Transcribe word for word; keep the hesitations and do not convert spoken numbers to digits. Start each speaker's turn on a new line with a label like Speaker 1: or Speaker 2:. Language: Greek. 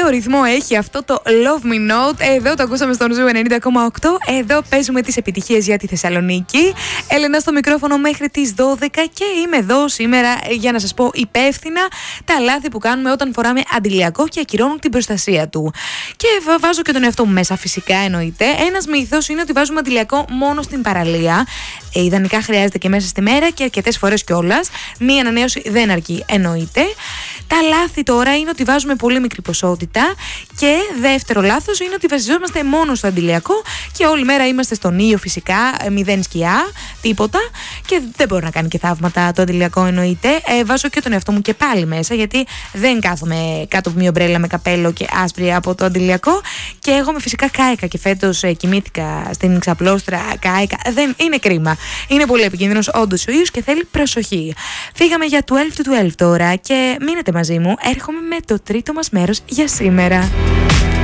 Speaker 1: ωραίο ρυθμό έχει αυτό το Love Me Not. Εδώ το ακούσαμε στον Ζου ενενήντα κόμμα οκτώ. Εδώ παίζουμε τις επιτυχίες για τη Θεσσαλονίκη. Έλενα στο μικρόφωνο μέχρι τις δώδεκα και είμαι εδώ σήμερα για να σας πω υπεύθυνα τα λάθη που κάνουμε όταν φοράμε αντιλιακό και ακυρώνουν την προστασία του. Και βάζω και τον εαυτό μου μέσα, φυσικά εννοείται. Ένας μύθος είναι ότι βάζουμε αντιλιακό μόνο στην παραλία. Ε, ιδανικά χρειάζεται και μέσα στη μέρα και αρκετές φορές κιόλας. Μία ανανέωση δεν αρκεί, εννοείται. Τα λάθη τώρα είναι ότι βάζουμε πολύ μικρή ποσότητα. Και δεύτερο λάθος είναι ότι βασιζόμαστε μόνο στο αντιλιακό και όλη μέρα είμαστε στον ήλιο, φυσικά, μηδέν σκιά, τίποτα. Και δεν μπορεί να κάνει και θαύματα το αντιλιακό, εννοείται. Ε, βάζω και τον εαυτό μου και πάλι μέσα, γιατί δεν κάθομαι κάτω από μια ομπρέλα με καπέλο και άσπρη από το αντιλιακό. Και εγώ με φυσικά κάηκα και φέτος ε, κοιμήθηκα στην ξαπλώστρα, κάηκα. Δεν είναι κρίμα. Είναι πολύ επικίνδυνος όντως ο ήλιος και θέλει προσοχή. Φύγαμε για twelve to twelve τώρα και μείνετε μαζί μου. Έρχομαι με το τρίτο μας μέρος για σήμερα.